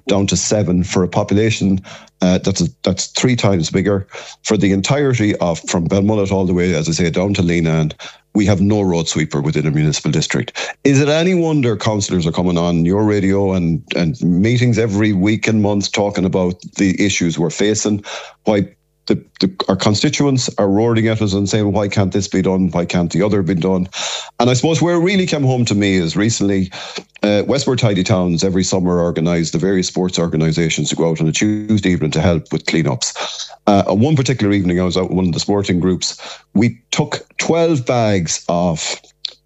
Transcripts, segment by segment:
down to 7 for a population that's 3 times bigger. For the entirety of from Belmullet all the way, as I say, down to Leenane, we have no road sweeper within a municipal district. Is it any wonder councillors are coming on your radio and meetings every week and month talking about the issues we're facing? Why our constituents are roaring at us and saying, why can't this be done? Why can't the other be done? And I suppose where it really came home to me is recently, Westport Tidy Towns every summer organise the various sports organisations to go out on a Tuesday evening to help with cleanups. On one particular evening, I was out with one of the sporting groups. We took 12 bags of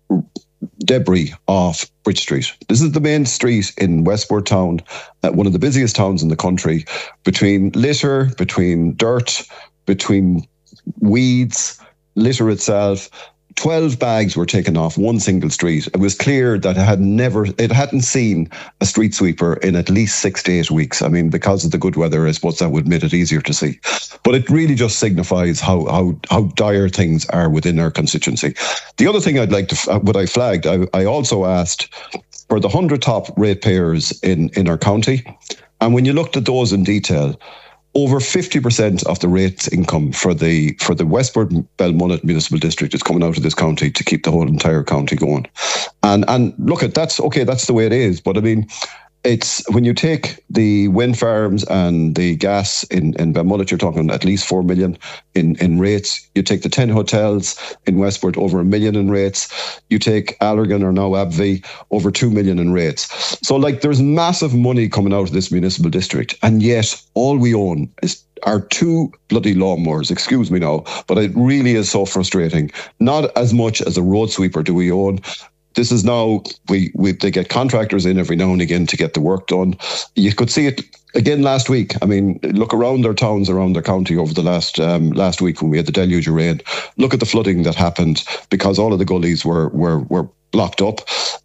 debris off Bridge Street. This is the main street in Westport Town, one of the busiest towns in the country, between litter, between dirt, between weeds, litter itself. 12 bags were taken off one single street. It was clear that it hadn't seen a street sweeper in at least 6 to 8 weeks. I mean, because of the good weather, I suppose that would make it easier to see. But it really just signifies how dire things are within our constituency. The other thing I'd like to, what I flagged, I also asked for the 100 top ratepayers in our county. And when you looked at those in detail, over 50% of the rates income for the Westport Belmullet Municipal District is coming out of this county to keep the whole entire county going. And look, that's okay, that's the way it is. But I mean, it's when you take the wind farms and the gas in Belmullet, you're talking at least 4 million in rates. You take the 10 hotels in Westport, over 1 million in rates. You take Allergan or now Abvie, over 2 million in rates. So like there's massive money coming out of this municipal district. And yet all we own are 2 bloody lawnmowers, excuse me now, but it really is so frustrating. Not as much as a road sweeper do we own. This is now, they get contractors in every now and again to get the work done. You could see it again last week. I mean, look around our towns, around the county over the last week when we had the deluge of rain. Look at the flooding that happened because all of the gullies were blocked up.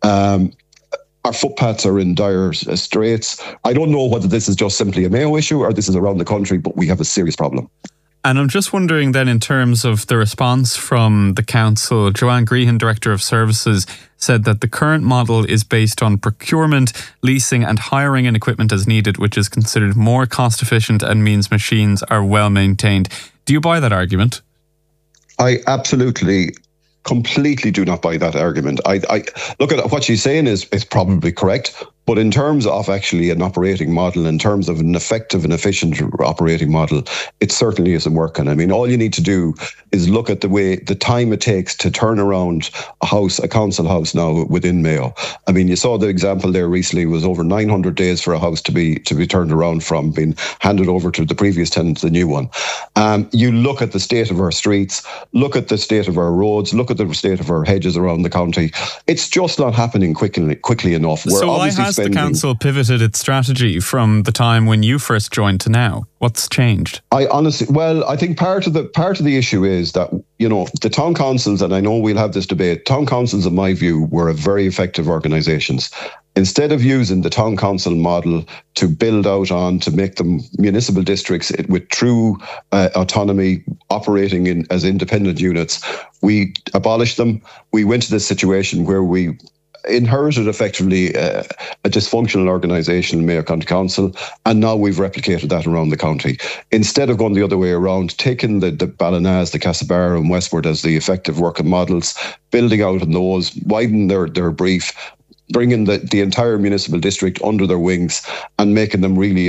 Our footpaths are in dire straits. I don't know whether this is just simply a Mayo issue or this is around the country, but we have a serious problem. And I'm just wondering then, in terms of the response from the council, Joanne Grehan, Director of Services, said that the current model is based on procurement, leasing and hiring in equipment as needed, which is considered more cost efficient and means machines are well maintained. Do you buy that argument? I absolutely completely do not buy that argument. I look at what she's saying is probably correct, but in terms of actually an operating model, in terms of an effective and efficient operating model, it certainly isn't working. I mean, all you need to do is look at the time it takes to turn around a council house now within Mayo. I mean, you saw the example there recently. It was over 900 days for a house to be turned around from being handed over to the previous tenant to the new one. You look at the state of our streets, look at the state of our roads, look at the state of our hedges around the county. It's just not happening quickly enough. So why has the council pivoted its strategy from the time when you first joined to now? What's changed? I think part of the issue is that, you know, the town councils, and I know we'll have this debate, town councils, in my view, were very effective organisations. Instead of using the town council model to build out on, to make them municipal districts with true autonomy, operating as independent units, we abolished them. We went to this situation where we inherited effectively a dysfunctional organisation, Mayo County Council, and now we've replicated that around the county. Instead of going the other way around, taking the Ballinaz, the Castlebar and Westport as the effective working models, building out on those, widening their brief, bringing the entire municipal district under their wings and making them really,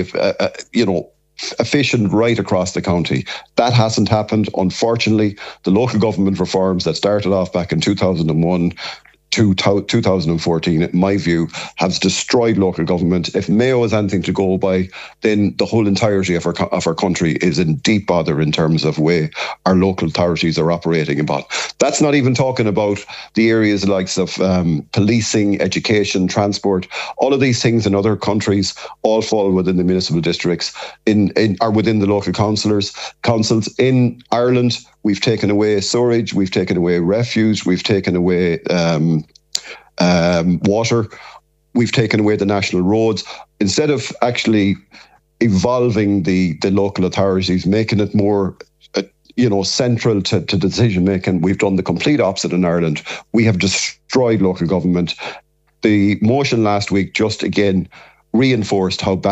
efficient right across the county. That hasn't happened. Unfortunately, the local government reforms that started off back in 2001 to 2014, in my view, has destroyed local government. If Mayo has anything to go by, then the whole entirety of our country is in deep bother in terms of way our local authorities are operating about. That's not even talking about the areas likes of policing, education, transport. All of these things in other countries all fall within the municipal districts, are within the local councils. In Ireland, we've taken away sewerage, we've taken away refuse, we've taken away water, we've taken away the national roads. Instead of actually evolving the local authorities, making it more central to decision making, we've done the complete opposite in Ireland. We have destroyed local government. The motion last week just again reinforced how bad